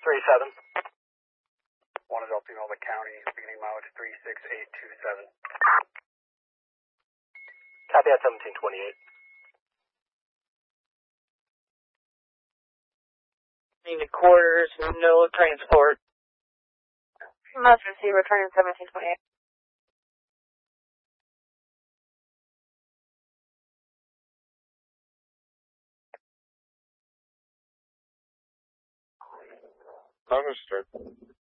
37. One adult female, the county, beginning mileage 36827. Copy at 1728. Unit quarters, no transport. Must receive returning 1728. Understood.